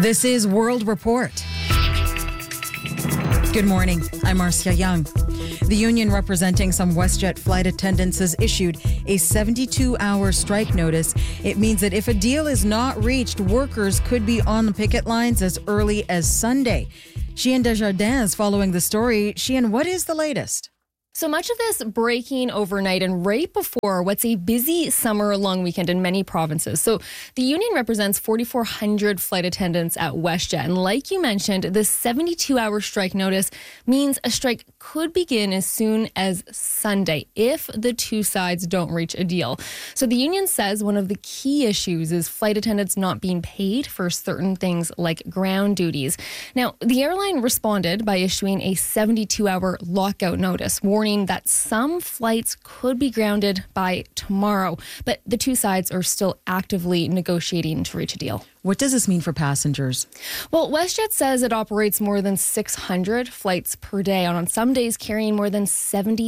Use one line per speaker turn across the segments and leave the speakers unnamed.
This is World Report. Good morning. I'm Marcia Young. The union representing some WestJet flight attendants has issued a 72-hour strike notice. It means that if a deal is not reached, workers could be on the picket lines as early as Sunday. Chien Desjardins is following the story. Chien, what is the latest?
So much of this breaking overnight and right before what's a busy summer long weekend in many provinces. So the union represents 4,400 flight attendants at WestJet. And like you mentioned, the 72-hour strike notice means a strike could begin as soon as Sunday if the two sides don't reach a deal. So the union says one of the key issues is flight attendants not being paid for certain things like ground duties. Now, the airline responded by issuing a 72-hour lockout notice, warning that some flights could be grounded by tomorrow, but the two sides are still actively negotiating to reach a deal.
What does this mean for passengers?
Well, WestJet says it operates more than 600 flights per day, on some days carrying more than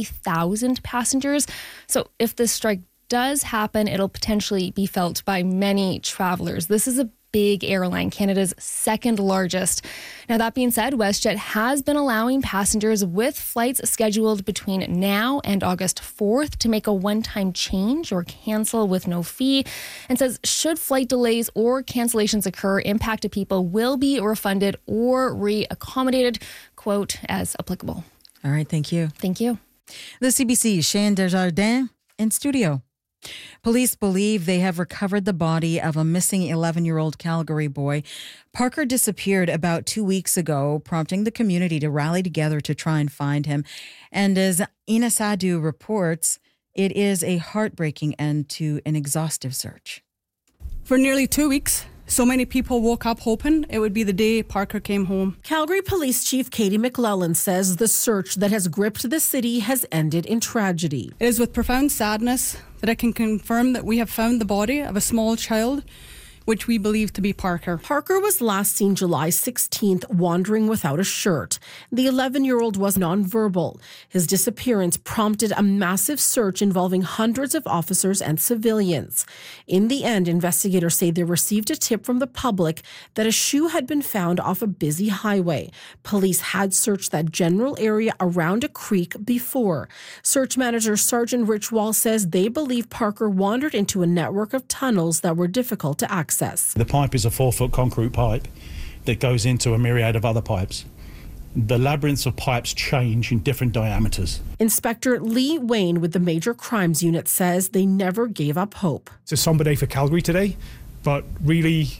70,000 passengers. So if this strike does happen, it'll potentially be felt by many travelers. This is a big airline, Canada's second largest. Now, that being said, WestJet has been allowing passengers with flights scheduled between now and August 4th to make a one-time change or cancel with no fee, and says should flight delays or cancellations occur, impacted people will be refunded or re-accommodated, quote, as applicable.
All right, thank you.
Thank you.
The CBC, Chien Desjardins in studio. Police believe they have recovered the body of a missing 11-year-old Calgary boy. Parker disappeared about 2 weeks ago, prompting the community to rally together to try and find him. And as Ina Sadu reports, it is a heartbreaking end to an exhaustive search.
For nearly 2 weeks, so many people woke up hoping it would be the day Parker came home.
Calgary Police Chief Katie McLellan says the search that has gripped the city has ended in tragedy.
It is with profound sadness that I can confirm that we have found the body of a small child, which we believe to be Parker.
Parker was last seen July 16th wandering without a shirt. The 11-year-old was nonverbal. His disappearance prompted a massive search involving hundreds of officers and civilians. In the end, investigators say they received a tip from the public that a shoe had been found off a busy highway. Police had searched that general area around a creek before. Search manager Sergeant Rich Wall says they believe Parker wandered into a network of tunnels that were difficult to access.
The pipe is a 4-foot concrete pipe that goes into a myriad of other pipes. The labyrinths of pipes change in different diameters.
Inspector Lee Wayne with the Major Crimes Unit says they never gave up hope.
It's a somber day for Calgary today, but really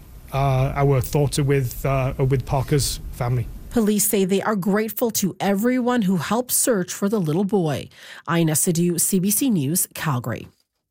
our thoughts are with Parker's family.
Police say they are grateful to everyone who helped search for the little boy. Ina Sadu, CBC News, Calgary.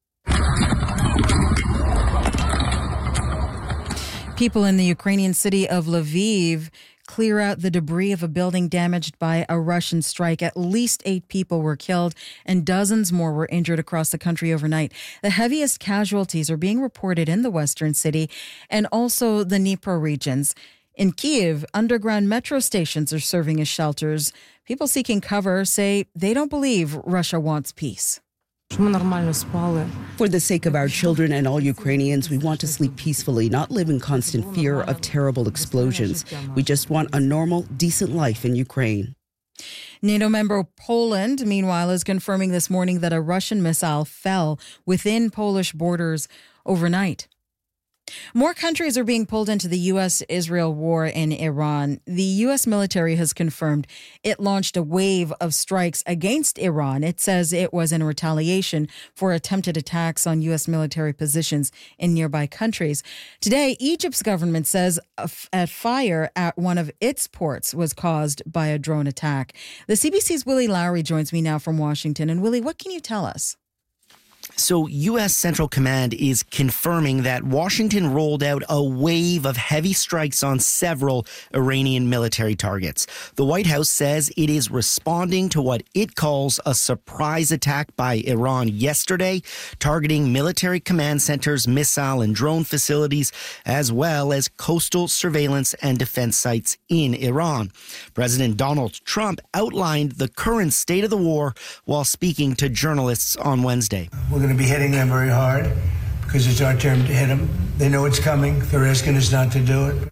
People in the Ukrainian city of Lviv clear out the debris of a building damaged by a Russian strike. At least 8 people were killed and dozens more were injured across the country overnight. The heaviest casualties are being reported in the western city and also the Dnipro regions. In Kyiv, underground metro stations are serving as shelters. People seeking cover say they don't believe Russia wants peace.
For the sake of our children and all Ukrainians, we want to sleep peacefully, not live in constant fear of terrible explosions. We just want a normal, decent life in Ukraine.
NATO member Poland, meanwhile, is confirming this morning that a Russian missile fell within Polish borders overnight. More countries are being pulled into the U.S.-Israel war in Iran. The U.S. military has confirmed it launched a wave of strikes against Iran. It says it was in retaliation for attempted attacks on U.S. military positions in nearby countries. Today, Egypt's government says a fire at one of its ports was caused by a drone attack. The CBC's Willie Lowry joins me now from Washington. And Willie, what can you tell us?
So U.S. Central Command is confirming that Washington rolled out a wave of heavy strikes on several Iranian military targets. The White House says it is responding to what it calls a surprise attack by Iran yesterday, targeting military command centers, missile and drone facilities, as well as coastal surveillance and defense sites in Iran. President Donald Trump outlined the current state of the war while speaking to journalists on Wednesday.
We're going to be hitting them very hard because it's our turn to hit them. They know it's coming. They're asking us not to do it.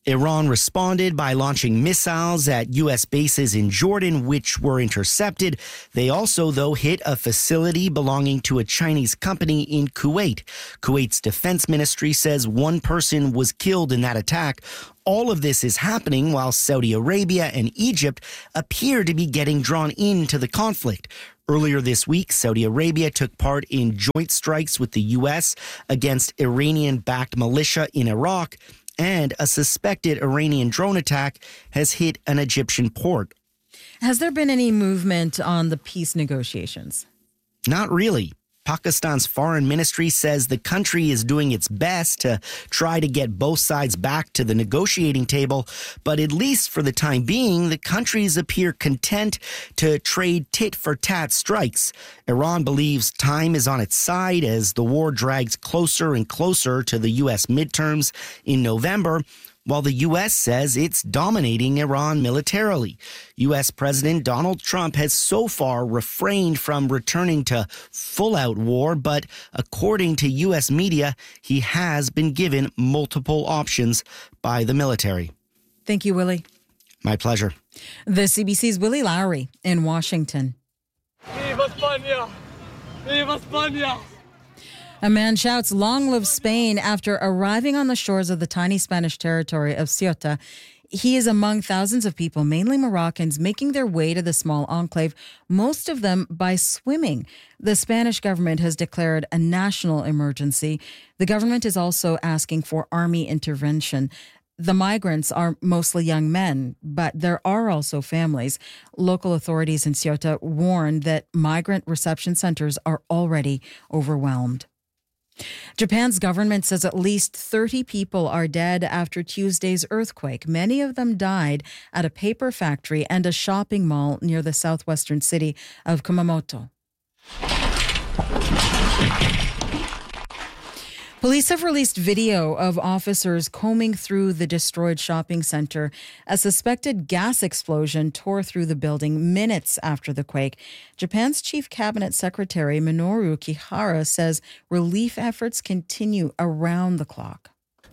Iran responded by launching missiles at U.S. bases in Jordan, which were intercepted. They also, though, hit a facility belonging to a Chinese company in Kuwait. Kuwait's defense ministry says one person was killed in that attack. All of this is happening while Saudi Arabia and Egypt appear to be getting drawn into the conflict. Earlier this week, Saudi Arabia took part in joint strikes with the U.S. against Iranian-backed militia in Iraq, and a suspected Iranian drone attack has hit an Egyptian port.
Has there been any movement on the peace negotiations?
Not really. Pakistan's foreign ministry says the country is doing its best to try to get both sides back to the negotiating table, but at least for the time being, the countries appear content to trade tit-for-tat strikes. Iran believes time is on its side as the war drags closer and closer to the U.S. midterms in November, while the U.S. says it's dominating Iran militarily. U.S. President Donald Trump has so far refrained from returning to full-out war, but according to U.S. media, he has been given multiple options by the military.
Thank you, Willie.
My pleasure.
The CBC's Willie Lowry in Washington.
Viva España! Viva España!
A man shouts, "Long live Spain," after arriving on the shores of the tiny Spanish territory of Ceuta. He is among thousands of people, mainly Moroccans, making their way to the small enclave, most of them by swimming. The Spanish government has declared a national emergency. The government is also asking for army intervention. The migrants are mostly young men, but there are also families. Local authorities in Ceuta warn that migrant reception centers are already overwhelmed. Japan's government says at least 30 people are dead after Tuesday's earthquake. Many of them died at a paper factory and a shopping mall near the southwestern city of Kumamoto. Police have released video of officers combing through the destroyed shopping center. A suspected gas explosion tore through the building minutes after the quake. Japan's Chief Cabinet Secretary Minoru Kihara says relief efforts continue around the clock.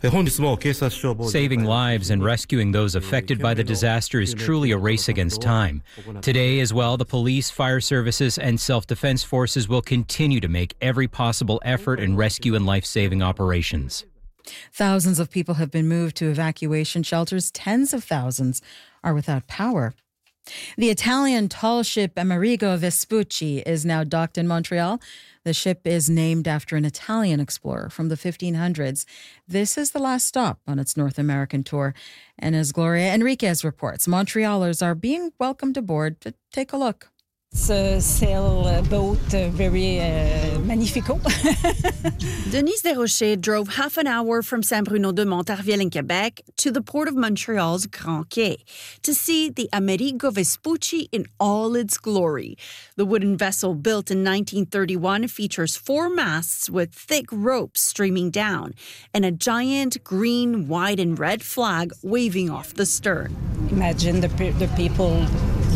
Saving lives and rescuing those affected by the disaster is truly a race against time. Today as well, the police, fire services, and self-defense forces will continue to make every possible effort in rescue and life-saving operations.
Thousands of people have been moved to evacuation shelters. Tens of thousands are without power. The Italian tall ship Amerigo Vespucci is now docked in Montreal. The ship is named after an Italian explorer from the 1500s. This is the last stop on its North American tour. And as Gloria Enriquez reports, Montrealers are being welcomed aboard. To take a look.
It's a sailboat, very magnifico.
Denise Desrochers drove half an hour from Saint-Bruno-de-Montarville in Quebec to the port of Montreal's Grand Quai to see the Amerigo Vespucci in all its glory. The wooden vessel, built in 1931, features 4 masts with thick ropes streaming down and a giant green, white, and red flag waving off the stern.
Imagine the people...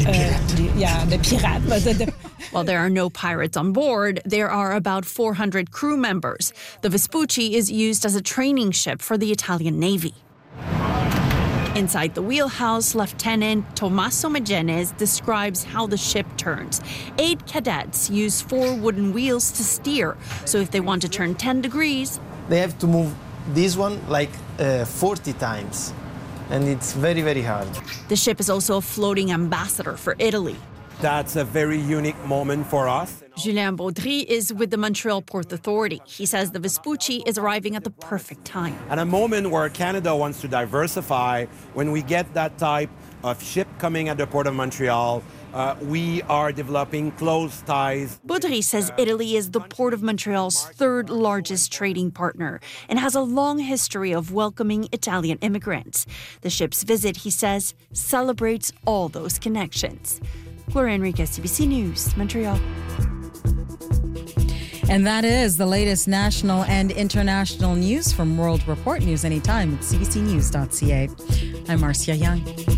the pirates.
While there are no pirates on board, there are about 400 crew members. The Vespucci is used as a training ship for the Italian Navy. Inside the wheelhouse, Lieutenant Tommaso Megenes describes how the ship turns. 8 cadets use 4 wooden wheels to steer, so if they want to turn 10 degrees...
They have to move this one like 40 times, and it's very, very hard.
The ship is also a floating ambassador for Italy.
That's a very unique moment for us.
Julien Baudry is with the Montreal Port Authority. He says the Vespucci is arriving at the perfect time.
At a moment where Canada wants to diversify, when we get that type of ship coming at the Port of Montreal, we are developing close ties.
Baudry says Italy is the Port of Montreal's 3rd largest trading partner and has a long history of welcoming Italian immigrants. The ship's visit, he says, celebrates all those connections. Gloria Enriquez, CBC News, Montreal.
And that is the latest national and international news from World Report. News anytime at cbcnews.ca. I'm Marcia Young.